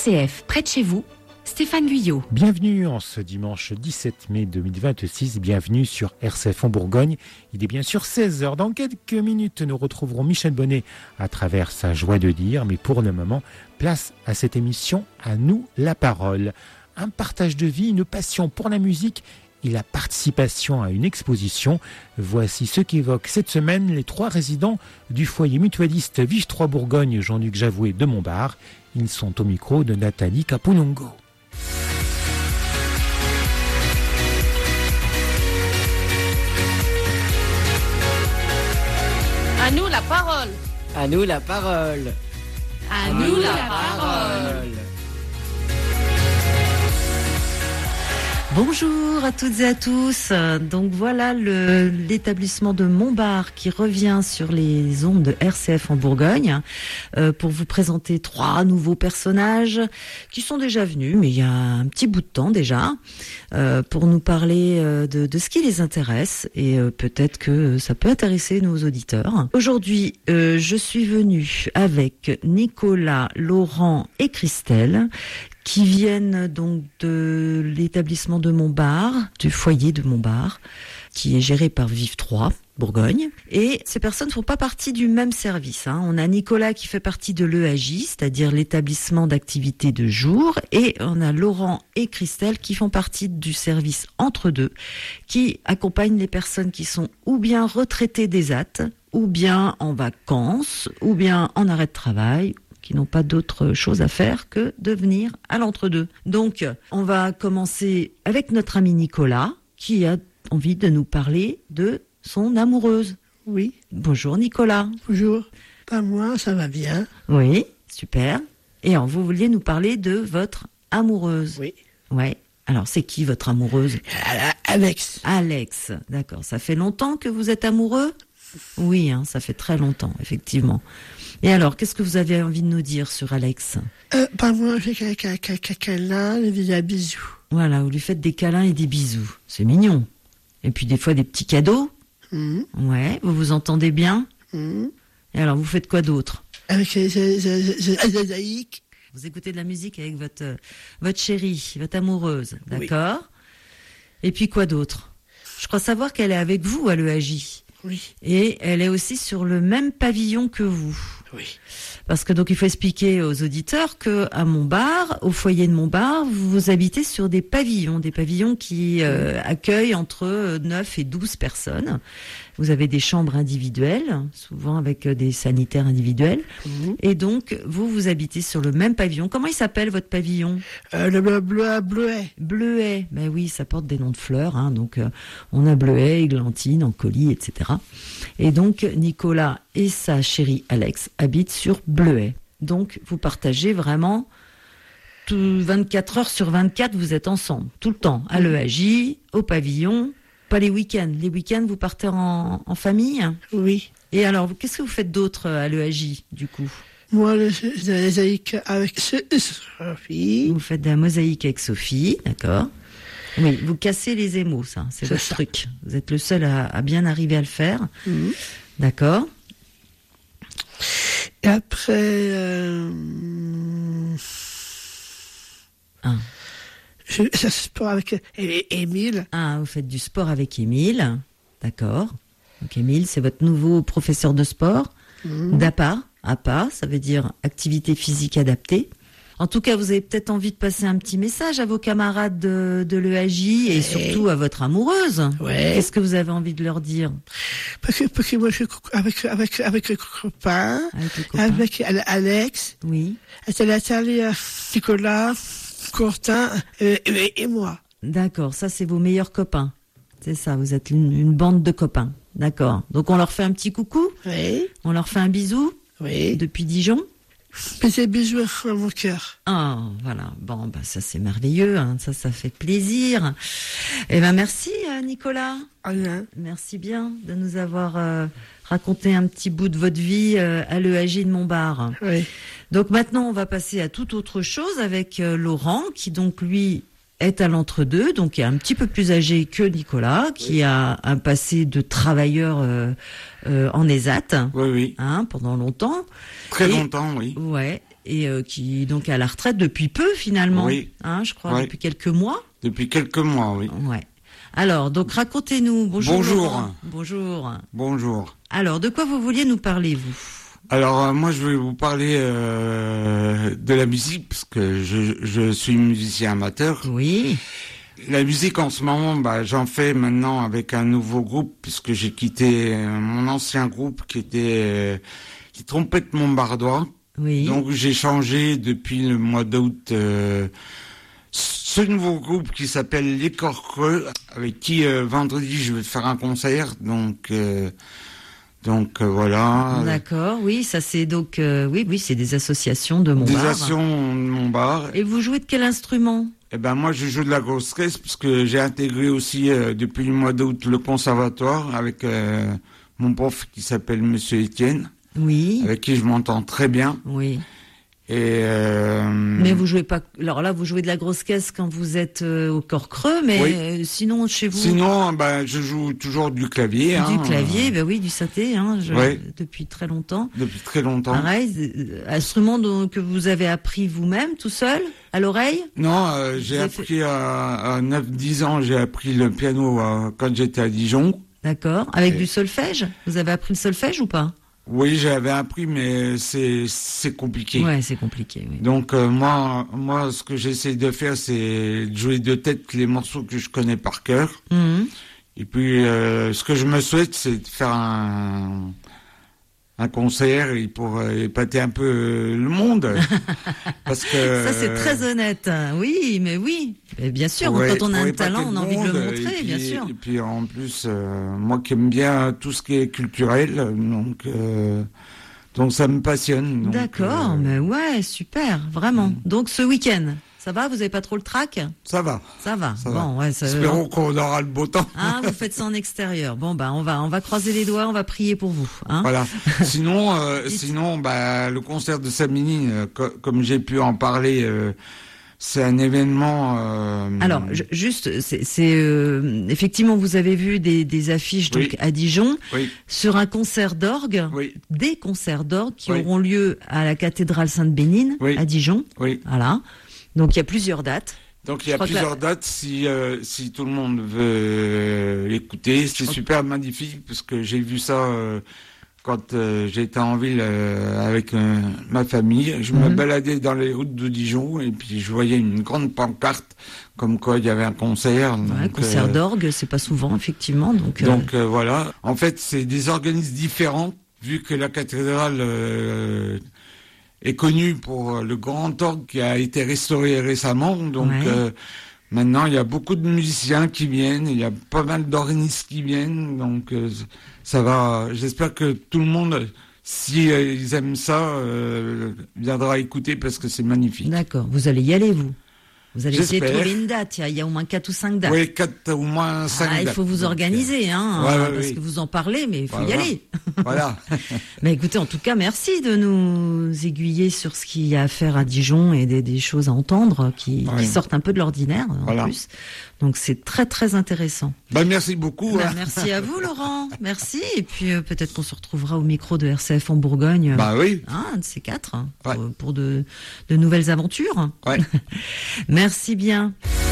RCF, près de chez vous, Stéphane Guyot. Bienvenue en ce dimanche 17 mai 2026, bienvenue sur RCF en Bourgogne. Il est bien sûr 16h. Dans quelques minutes, nous retrouverons Michel Bonnet à travers sa joie de dire. Mais pour le moment, place à cette émission, à nous la parole. Un partage de vie, une passion pour la musique et la participation à une exposition. Voici ce qu'évoquent cette semaine les 3 résidents du foyer mutualiste Vive 3 Bourgogne Jean-Luc Javoué de Montbard. Ils sont au micro de Nathalie Caponongo. À nous la parole. À nous la parole. À nous la parole. Bonjour à toutes et à tous. Donc voilà l'établissement de Montbard qui revient sur les ondes de RCF en Bourgogne pour vous présenter 3 nouveaux personnages qui sont déjà venus, mais il y a un petit bout de temps déjà, pour nous parler de ce qui les intéresse et peut-être que ça peut intéresser nos auditeurs. Aujourd'hui, je suis venue avec Nicolas, Laurent et Christelle qui viennent donc de l'établissement de Montbard, du foyer de Montbard, qui est géré par Vive 3 Bourgogne. Et ces personnes ne font pas partie du même service. On a Nicolas qui fait partie de l'EAJ, c'est-à-dire l'établissement d'activité de jour, et on a Laurent et Christelle qui font partie du service entre deux, qui accompagnent les personnes qui sont ou bien retraitées d'ESAT, ou bien en vacances, ou bien en arrêt de travail, qui n'ont pas d'autre chose à faire que de venir à l'entre-deux. Donc, on va commencer avec notre ami Nicolas, qui a envie de nous parler de son amoureuse. Oui. Bonjour Nicolas. Bonjour. Pas moi, ça va bien. Oui, super. Et alors, vous vouliez nous parler de votre amoureuse. Oui. Ouais. Alors, c'est qui votre amoureuse ? Alex. Alex, d'accord. Ça fait longtemps que vous êtes amoureux ? Oui, ça fait très longtemps, effectivement. Et alors, qu'est-ce que vous avez envie de nous dire sur Alex ? Pas moi, j'ai câlin, des bisous. Voilà, vous lui faites des câlins et des bisous. C'est mignon. Et puis des fois des petits cadeaux. Ouais, vous vous entendez bien ? Et alors, vous faites quoi d'autre ? Avec Zaïk. Vous écoutez de la musique avec votre chérie, votre amoureuse, d'accord ? Oui. Et puis quoi d'autre ? Je crois savoir qu'elle est avec vous à l'EAJ. Oui. Et elle est aussi sur le même pavillon que vous. Oui. Parce que donc il faut expliquer aux auditeurs que à Montbard, au foyer de Montbard, vous habitez sur des pavillons qui accueillent entre 9 et 12 personnes. Vous avez des chambres individuelles, souvent avec des sanitaires individuels. Et donc vous habitez sur le même pavillon. Comment il s'appelle votre pavillon ? Le bleuet. Bleuet. Ben oui, ça porte des noms de fleurs. Donc on a bleuet, églantine, encolie, etc. Et donc Nicolas et sa chérie Alex habitent sur Bleuet. Donc vous partagez vraiment 24 heures sur 24, vous êtes ensemble, tout le temps, à l'EAJ, au pavillon, pas les week-ends. Les week-ends, vous partez en famille ? Oui. Et alors, qu'est-ce que vous faites d'autre à l'EAJ, du coup ? Moi, les mosaïques avec Sophie. Vous faites de la mosaïque avec Sophie, d'accord ? Oui, vous cassez les émaux, ça, c'est votre truc. Vous êtes le seul à bien arriver à le faire. D'accord. Et après... Je fais sport avec Émile. Vous faites du sport avec Émile. D'accord. Donc Émile, c'est votre nouveau professeur de sport. d'APA. APA, ça veut dire activité physique adaptée. En tout cas, vous avez peut-être envie de passer un petit message à vos camarades de l'EAJ et surtout à votre amoureuse. Ouais. Qu'est-ce que vous avez envie de leur dire? Parce que moi, je suis avec le copain, avec Alex, oui. C'est Nathalie, Nicolas, Courtin et moi. D'accord, ça c'est vos meilleurs copains. C'est ça, vous êtes une bande de copains. D'accord. Donc on leur fait un petit coucou. Oui. On leur fait un bisou. Oui. Depuis Dijon. Bisous à mon cœur. Ah, voilà. Bon, bah ça c'est merveilleux. Hein. Ça fait plaisir. Eh ben merci Nicolas. Rien. Merci bien de nous avoir raconté un petit bout de votre vie à l'EAJ de Montbard. Oui. Donc maintenant on va passer à toute autre chose avec Laurent qui donc lui est à l'entre-deux, donc est un petit peu plus âgé que Nicolas, qui a un passé de travailleur en ESAT, oui. Hein, pendant longtemps. Très longtemps, oui. Ouais. et qui donc est à la retraite depuis peu finalement. Oui. Hein, je crois depuis quelques mois. Depuis quelques mois, oui. Ouais. Alors, donc racontez-nous. Bonjour. Bonjour. Bonjour. Bonjour. Alors, de quoi vous vouliez nous parler, vous? Alors, moi, je vais vous parler de la musique, parce que je suis musicien amateur. Oui. La musique, en ce moment, j'en fais maintenant avec un nouveau groupe, puisque j'ai quitté mon ancien groupe qui Trompette Montbardois. Oui. Donc, j'ai changé depuis le mois d'août ce nouveau groupe qui s'appelle Les Corps Creux, avec qui vendredi je vais faire un concert, donc voilà. D'accord, oui, ça c'est donc oui, c'est des associations de Montbard. Des associations de Montbard. Et vous jouez de quel instrument? Eh ben moi je joue de la grosse caisse, parce que j'ai intégré aussi depuis le mois d'août le conservatoire avec mon prof qui s'appelle Monsieur Étienne. Oui. Avec qui je m'entends très bien. Oui. Et mais vous jouez pas. Alors là, vous jouez de la grosse caisse quand vous êtes au Corps Creux, mais oui. Sinon chez vous. Sinon, je joue toujours du clavier. Du clavier, oui, du synthé, oui. Depuis très longtemps. Depuis très longtemps. Pareil, instrument que vous avez appris vous-même, tout seul, à l'oreille. Non, j'ai appris à 9-10 ans, j'ai appris le piano quand j'étais à Dijon. D'accord. Avec du solfège. Vous avez appris le solfège ou pas? Oui, j'avais appris, mais c'est compliqué. Ouais, c'est compliqué. Oui. Donc moi, ce que j'essaie de faire, c'est de jouer de tête les morceaux que je connais par cœur. Mmh. Et puis, ce que je me souhaite, c'est de faire un concert et pour épater un peu le monde. Parce que ça, c'est très honnête. Oui, mais oui. Et bien sûr, quand on a un talent, on a envie de le montrer, puis, bien sûr. Et puis en plus, moi qui aime bien tout ce qui est culturel, donc ça me passionne. D'accord, mais ouais, super, vraiment. Donc ce week-end, ça va? Vous avez pas trop le trac? Ça va. Ça va. Ça bon, va. Ouais, ça. Espérons qu'on aura le beau temps. Ah, vous faites ça en extérieur. Bon, on va croiser les doigts, on va prier pour vous. Hein, voilà. Sinon, le concert de Samini, comme j'ai pu en parler. C'est un événement. Alors, juste, c'est effectivement, vous avez vu des affiches donc à Dijon sur un concert d'orgue, des concerts d'orgue qui auront lieu à la cathédrale Sainte-Bénigne à Dijon. Oui. Voilà. Donc il y a plusieurs dates. Donc il y a plusieurs dates si tout le monde veut l'écouter. C'est super magnifique parce que j'ai vu ça. Quand j'étais en ville avec ma famille, je me baladais dans les routes de Dijon et puis je voyais une grande pancarte comme quoi il y avait un concert. Ouais, concert d'orgue, c'est pas souvent effectivement. Donc voilà. En fait, c'est des organismes différents vu que la cathédrale est connue pour le grand orgue qui a été restauré récemment. Donc maintenant, il y a beaucoup de musiciens qui viennent, il y a pas mal d'organistes qui viennent, donc ça va. J'espère que tout le monde, si ils aiment ça, viendra écouter parce que c'est magnifique. D'accord, vous allez y aller, vous? Vous allez essayer de trouver une date, il y a au moins 4 ou 5 dates. Oui, 4 ou moins 5 dates. Il faut vous organiser, parce que vous en parlez, mais il faut y aller. Voilà. Mais écoutez, en tout cas, merci de nous aiguiller sur ce qu'il y a à faire à Dijon et des choses à entendre qui sortent un peu de l'ordinaire, en plus. Donc c'est très très intéressant. Merci beaucoup. Merci à vous, Laurent. Merci. Et puis peut-être qu'on se retrouvera au micro de RCF en Bourgogne. Oui. Un de ces 4, pour de nouvelles aventures. Ouais. Merci bien.